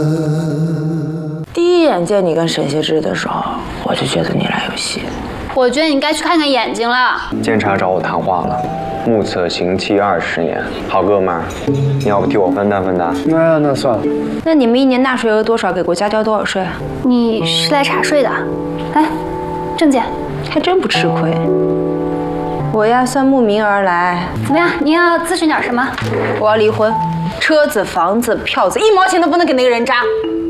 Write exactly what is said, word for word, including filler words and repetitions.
第一眼见你跟沈燮之的时候，我就觉得你俩有戏。 我觉得你该去看看眼睛了。 监察找我谈话了，目测刑期二十年。好哥们儿，你要不替我分担分担？ 那那算了。 那你们一年纳税额多少？给国家交多少税？ 你是来查税的？来，证件。 还真不吃亏。我呀，算慕名而来。 怎么样？你要咨询点什么？ 我要离婚，车子、房子、票子，一毛钱都不能给那个人渣。